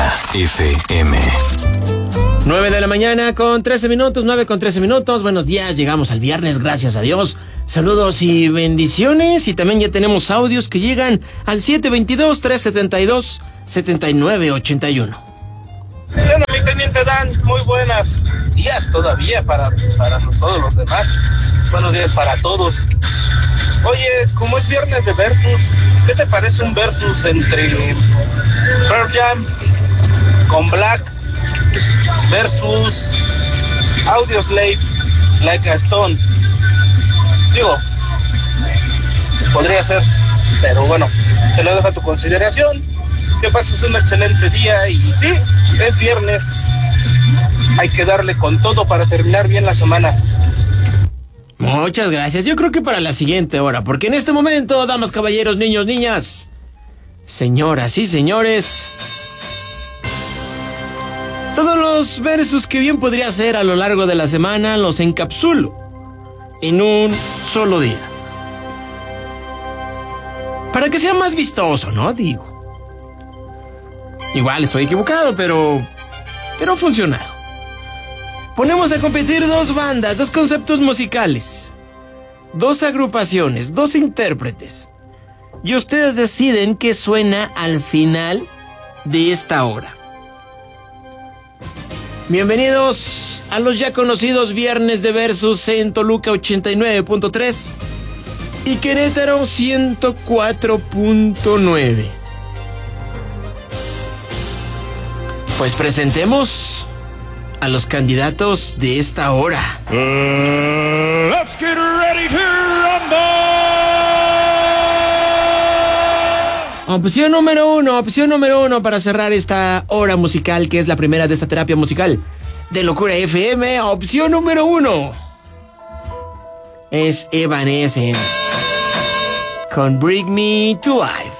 Exa FM. 9 de la mañana con 13 minutos, 9 con 13 minutos. Buenos días, llegamos al viernes, gracias a Dios. Saludos y bendiciones. Y también ya tenemos audios que llegan al 722-372-7981. Bueno, mi teniente Dan, muy buenos días todavía para todos los demás. Buenos días para todos. Oye, como es viernes de versus, ¿qué te parece un versus entre Pearl Jam con Black versus Audioslave, Like a Stone? Digo, podría ser, pero bueno, te lo dejo a tu consideración. Que pases un excelente día y sí, es viernes. Hay que darle con todo para terminar bien la semana. Muchas gracias. Yo creo que para la siguiente hora, porque en este momento, damas, caballeros, niños, niñas, señoras y señores, todos los versos que bien podría hacer a lo largo de la semana los encapsulo en un solo día. Para que sea más vistoso, ¿no? Digo. Igual estoy equivocado, pero ha funcionado. Ponemos a competir dos bandas, dos conceptos musicales, dos agrupaciones, dos intérpretes. Y ustedes deciden qué suena al final de esta hora. Bienvenidos a los ya conocidos Viernes de Versus en Toluca 89.3 y Querétaro 104.9. Pues presentemos a los candidatos de esta hora. Let's get ready to rumble. Opción número uno para cerrar esta hora musical, que es la primera de esta terapia musical de Locura FM. Opción número 1 es Evanescence con Bring Me to Life.